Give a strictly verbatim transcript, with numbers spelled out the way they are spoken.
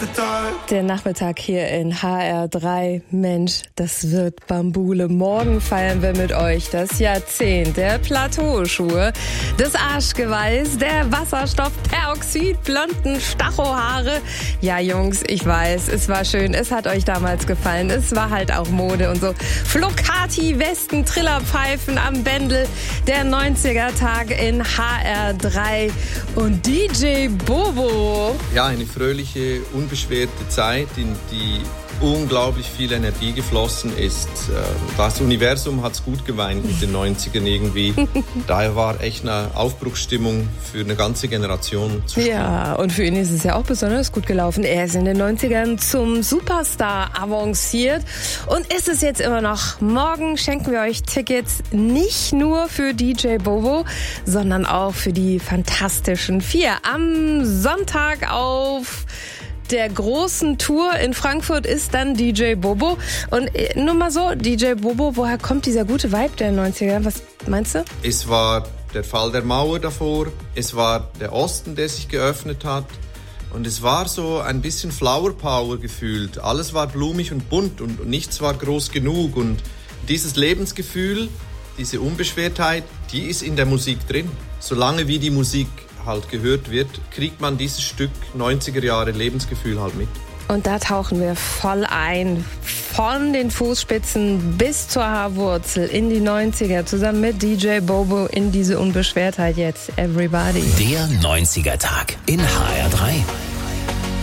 Der Nachmittag hier in H R drei. Mensch, das wird Bambule. Morgen feiern wir mit euch das Jahrzehnt der Plateauschuhe, des Arschgeweihs, der Wasserstoffperoxid, blonden Stachohaare. Ja, Jungs, ich weiß, es war schön. Es hat euch damals gefallen. Es war halt auch Mode und so. Flocati, Westen, Trillerpfeifen am Bändel. Der neunziger-Tag in H R drei und D J Bobo. Ja, eine fröhliche, unbeschwerte Zeit, in die unglaublich viel Energie geflossen ist. Das Universum hat's gut gemeint mit den neunzigern irgendwie. Daher war echt eine Aufbruchsstimmung für eine ganze Generation zu spielen. Ja, und für ihn ist es ja auch besonders gut gelaufen. Er ist in den neunzigern zum Superstar avanciert und ist es jetzt immer noch. Morgen schenken wir euch Tickets nicht nur für D J Bobo, sondern auch für die Fantastischen Vier. Am Sonntag auf der großen Tour in Frankfurt ist dann D J Bobo. Und nur mal so, D J Bobo, woher kommt dieser gute Vibe der neunziger? Was meinst du? Es war der Fall der Mauer davor, es war der Osten, der sich geöffnet hat und es war so ein bisschen Flower Power gefühlt. Alles war blumig und bunt und nichts war groß genug und dieses Lebensgefühl, diese Unbeschwertheit, die ist in der Musik drin. Solange wie die Musik halt gehört wird, kriegt man dieses Stück neunziger Jahre Lebensgefühl halt mit. Und da tauchen wir voll ein, von den Fußspitzen bis zur Haarwurzel in die neunziger, zusammen mit D J Bobo in diese Unbeschwertheit jetzt. Everybody. Der neunziger-Tag in H R drei.